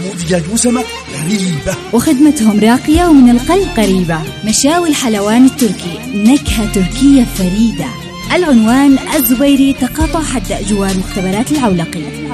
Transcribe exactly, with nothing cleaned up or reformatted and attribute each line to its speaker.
Speaker 1: ودجاج وسمك غريبة،
Speaker 2: وخدمتهم راقية ومن القلب قريبة. مشاوي الحلوان التركي، نكهة تركية فريدة. العنوان الزبيري، تقاطع حدائق جوار مختبرات العولقي.